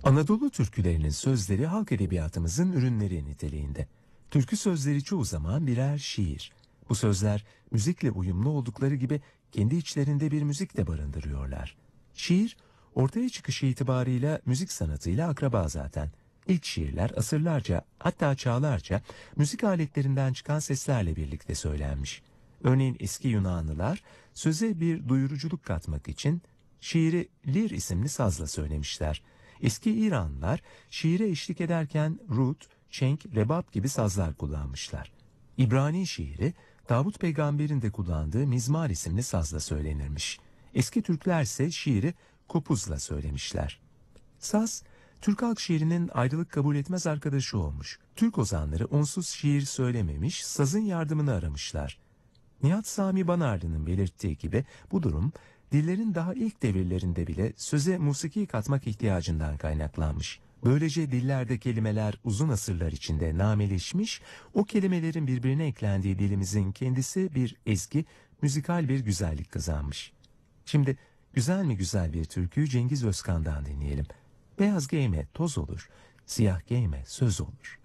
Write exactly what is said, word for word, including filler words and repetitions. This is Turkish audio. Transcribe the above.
Anadolu türkülerinin sözleri halk edebiyatımızın ürünleri niteliğinde. Türkü sözleri çoğu zaman birer şiir. Bu sözler müzikle uyumlu oldukları gibi kendi içlerinde bir müzik de barındırıyorlar. Şiir, ortaya çıkışı itibarıyla müzik sanatıyla akraba zaten. İlk şiirler asırlarca, hatta çağlarca müzik aletlerinden çıkan seslerle birlikte söylenmiş. Örneğin eski Yunanlılar söze bir duyuruculuk katmak için şiiri lir isimli sazla söylemişler. Eski İranlılar şiire eşlik ederken rut, çenk, rebap gibi sazlar kullanmışlar. İbrani şiiri Davut peygamberin de kullandığı mizmar isimli sazla söylenirmiş. Eski Türkler ise şiiri kopuzla söylemişler. Saz, Türk halk şiirinin ayrılık kabul etmez arkadaşı olmuş. Türk ozanları onsuz şiir söylememiş, sazın yardımını aramışlar. Nihat Sami Banarlı'nın belirttiği gibi bu durum dillerin daha ilk devirlerinde bile söze musiki katmak ihtiyacından kaynaklanmış. Böylece dillerde kelimeler uzun asırlar içinde nameleşmiş, o kelimelerin birbirine eklendiği dilimizin kendisi bir ezgi, müzikal bir güzellik kazanmış. Şimdi güzel mi güzel bir türküyü Cengiz Özkan'dan dinleyelim. Beyaz giyme toz olur, siyah giyme söz olur.